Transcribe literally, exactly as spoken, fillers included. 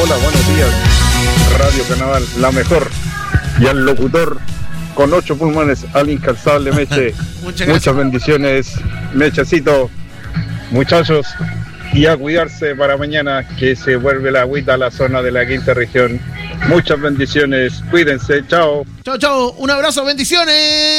Hola, buenos días. Radio Carnaval, la mejor. Y al locutor con ocho pulmones, al incansable Meche. Muchas, Muchas bendiciones, Mechecito. Muchachos, y a cuidarse para mañana, que se vuelve la agüita a la zona de la quinta región. Muchas bendiciones, cuídense, chao. Chao, chao, un abrazo, bendiciones.